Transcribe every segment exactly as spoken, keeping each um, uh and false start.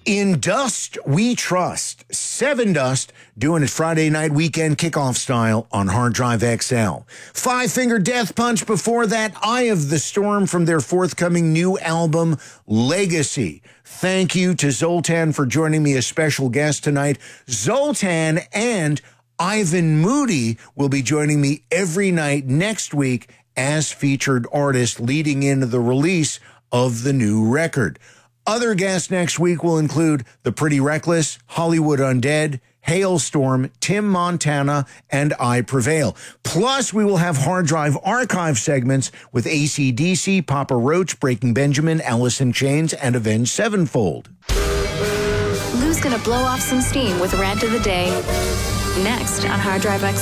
In Dust, we trust. Seven Dust, doing it Friday night weekend kickoff style on Hard Drive X L. Five Finger Death Punch before that. Eye of the Storm from their forthcoming new album, Legacy. Thank you to Zoltan for joining me as special guest tonight. Zoltan and Ivan Moody will be joining me every night next week as featured artists leading into the release of the new record. Other guests next week will include The Pretty Reckless, Hollywood Undead, Hailstorm, Tim Montana, and I Prevail. Plus, we will have Hard Drive archive segments with A C D C, Papa Roach, Breaking Benjamin, Alice in Chains, and Avenged Sevenfold. Lou's gonna blow off some steam with Rant of the Day next on Hard Drive X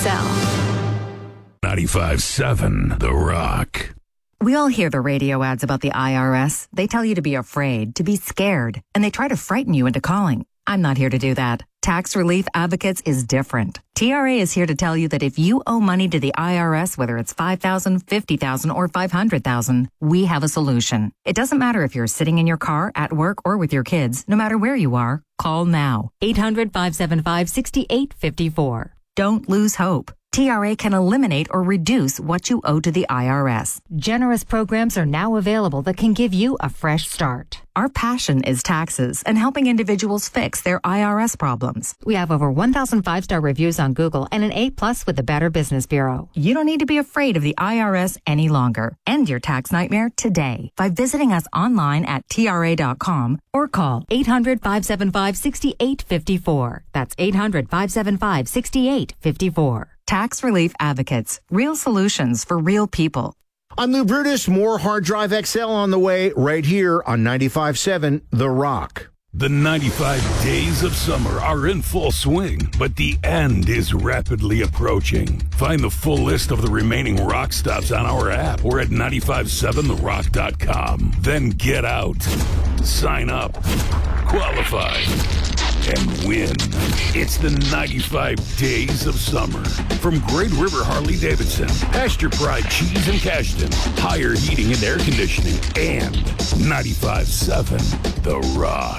L. ninety-five seven The Rock. We all hear the radio ads about the I R S. They tell you to be afraid, to be scared, and they try to frighten you into calling. I'm not here to do that. Tax Relief Advocates is different. T R A is here to tell you that if you owe money to the I R S, whether it's five thousand dollars, fifty thousand dollars, or five hundred thousand dollars, we have a solution. It doesn't matter if you're sitting in your car, at work, or with your kids. No matter where you are, call now. eight hundred, five seven five, six eight five four. Don't lose hope. T R A can eliminate or reduce what you owe to the I R S. Generous programs are now available that can give you a fresh start. Our passion is taxes and helping individuals fix their I R S problems. We have over one thousand five-star reviews on Google and an A plus with the Better Business Bureau. You don't need to be afraid of the I R S any longer. End your tax nightmare today by visiting us online at T R A dot com or call eight hundred, five seven five, six eight five four. That's eight hundred, five seven five, six eight five four. Tax Relief Advocates. Real solutions for real people. I'm Lou Brutus. More Hard Drive X L on the way right here on ninety-five seven The Rock. The ninety-five days of summer are in full swing, but the end is rapidly approaching. Find the full list of the remaining rock stops on our app or at nine five seven the rock dot com. Then get out, sign up, qualify, and win. It's the ninety-five days of summer. From Great River Harley-Davidson, Pasture Pride Cheese and Cashton, Higher Heating and Air Conditioning, and ninety-five seven The Rock.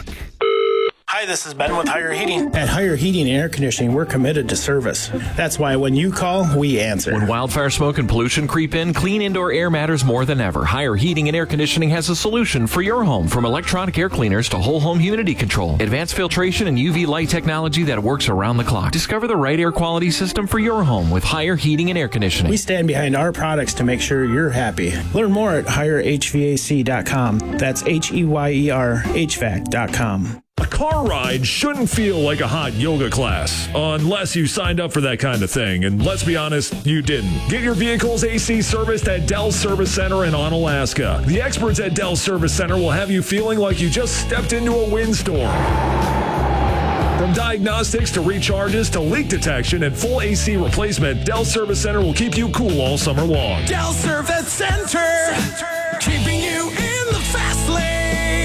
Hi, this is Ben with Higher Heating. At Higher Heating and Air Conditioning, we're committed to service. That's why when you call, we answer. When wildfire smoke and pollution creep in, clean indoor air matters more than ever. Higher Heating and Air Conditioning has a solution for your home, from electronic air cleaners to whole home humidity control, advanced filtration, and U V light technology that works around the clock. Discover the right air quality system for your home with Higher Heating and Air Conditioning. We stand behind our products to make sure you're happy. Learn more at higher H V A C dot com. That's H E Y E R H V A C dot com. A car ride shouldn't feel like a hot yoga class, unless you signed up for that kind of thing, and let's be honest, you didn't. Get your vehicle's A C serviced at Dell Service Center in Onalaska. The experts at Dell Service Center will have you feeling like you just stepped into a windstorm. From diagnostics to recharges to leak detection and full A C replacement, Dell Service Center will keep you cool all summer long. Dell Service Center, Center. Keeping you in the fast lane.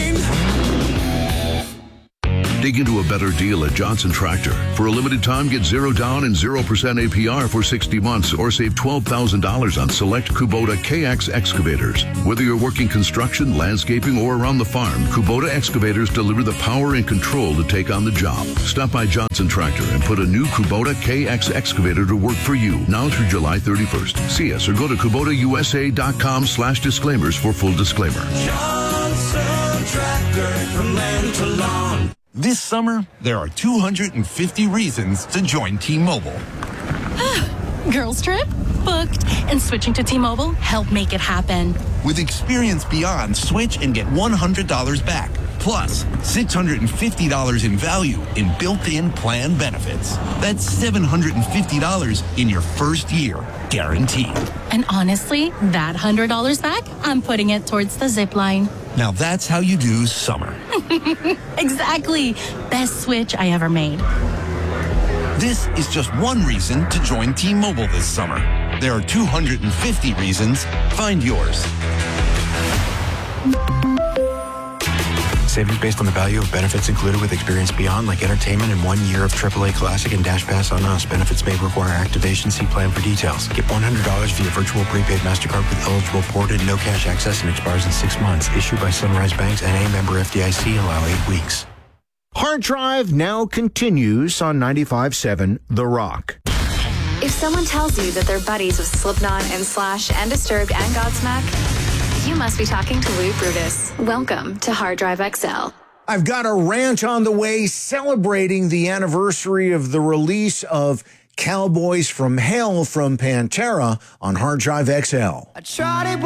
Dig into a better deal at Johnson Tractor. For a limited time, get zero down and zero percent A P R for sixty months or save twelve thousand dollars on select Kubota K X excavators. Whether you're working construction, landscaping, or around the farm, Kubota excavators deliver the power and control to take on the job. Stop by Johnson Tractor and put a new Kubota K X excavator to work for you now through July thirty-first. See us or go to Kubota U S A dot com slash disclaimers for full disclaimer. Johnson Tractor, from land to lawn. This summer, there are two hundred fifty reasons to join T-Mobile. Girls trip? Booked. And switching to T-Mobile helped make it happen. With Experience Beyond, switch and get one hundred dollars back. Plus, six hundred fifty dollars in value in built-in plan benefits. That's seven hundred fifty dollars in your first year, guaranteed. And honestly, that one hundred dollars back, I'm putting it towards the zip line. Now that's how you do summer. Exactly. Best switch I ever made. This is just one reason to join T-Mobile this summer. There are two hundred fifty reasons. Find yours. Savings based on the value of benefits included with Experience Beyond, like entertainment and one year of triple A Classic and Dash Pass on us. Benefits may require activation. See plan for details. Get one hundred dollars via virtual prepaid MasterCard with eligible port and no cash access and expires in six months. Issued by Sunrise Banks, N A, member F D I C. Allow eight weeks. Hard Drive now continues on ninety-five point seven The Rock. If someone tells you that they're buddies with Slipknot and Slash and Disturbed and Godsmack, you must be talking to Lou Brutus. Welcome to Hard Drive X L. I've got a rant on the way celebrating the anniversary of the release of Cowboys from Hell from Pantera on Hard Drive X L. I tried it